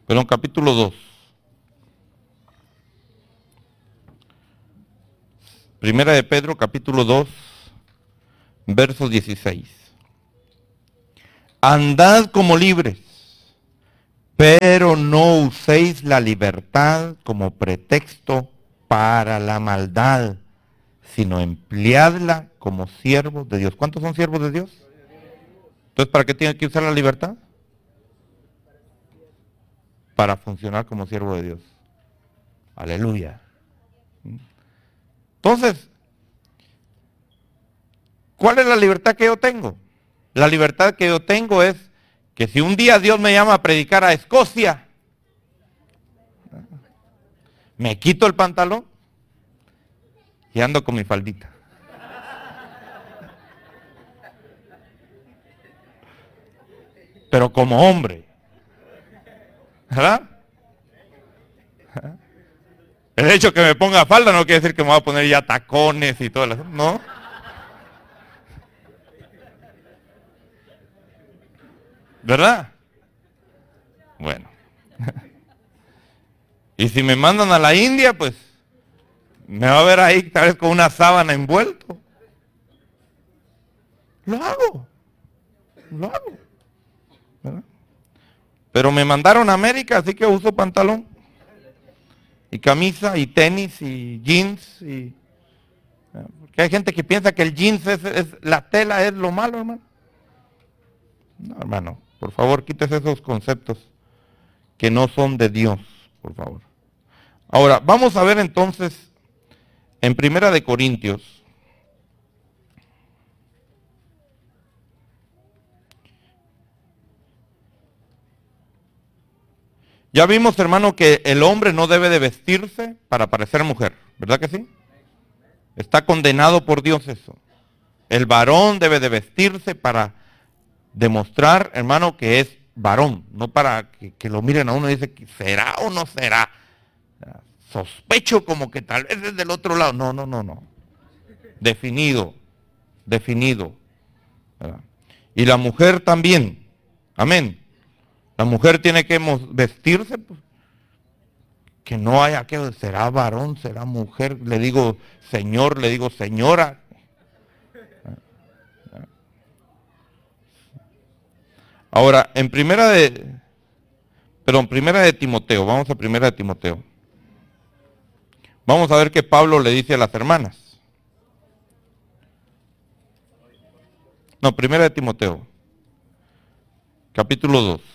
Perdón, capítulo 2. Primera de Pedro, capítulo 2, verso 16. Andad como libres, pero no uséis la libertad como pretexto para la maldad, sino empleadla como siervos de Dios. ¿Cuántos son siervos de Dios? Entonces, ¿para qué tiene que usar la libertad? Para funcionar como siervo de Dios. Aleluya. Entonces, ¿cuál es la libertad que yo tengo? La libertad que yo tengo es que si un día Dios me llama a predicar a Escocia, me quito el pantalón y ando con mi faldita. Pero como hombre. ¿Verdad? El hecho que me ponga falda no quiere decir que me voy a poner ya tacones y todo eso. No. ¿Verdad? Bueno. Y si me mandan a la India, pues me va a ver ahí tal vez con una sábana envuelto. Lo hago. Lo hago. ¿Verdad? Pero me mandaron a América, así que uso pantalón. Y camisa, y tenis, y jeans. Porque hay gente que piensa que el jeans la tela es lo malo, hermano. No, hermano, por favor, quítese esos conceptos que no son de Dios, por favor. Ahora, vamos a ver entonces en Primera de Corintios. Ya vimos, hermano, que el hombre no debe de vestirse para parecer mujer, ¿verdad que sí? Está condenado por Dios eso. El varón debe de vestirse para demostrar, hermano, que es varón, no para que lo miren a uno y dice, ¿será o no será? Sospecho como que tal vez es del otro lado. No, no, no, no. Definido, definido. ¿Verdad? Y la mujer también. Amén. La mujer tiene que vestirse, pues, que no haya que, será varón, será mujer, le digo señor, le digo señora. Ahora, primera de Timoteo, vamos a primera de Timoteo. Vamos a ver qué Pablo le dice a las hermanas. No, primera de Timoteo, capítulo 2.